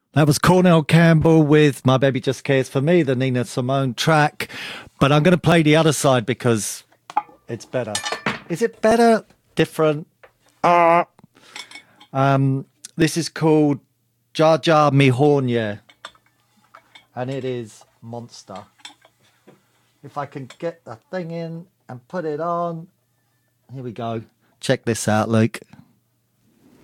That was Cornell Campbell with My Baby Just Cares for Me, the Nina Simone track. But I'm going to play the other side because it's better. Is it better? Different? Ah. This is called Jar Jar Mihornya. And it is Monster. If I can get the thing in and put it on. Here we go. Check this out, Luke.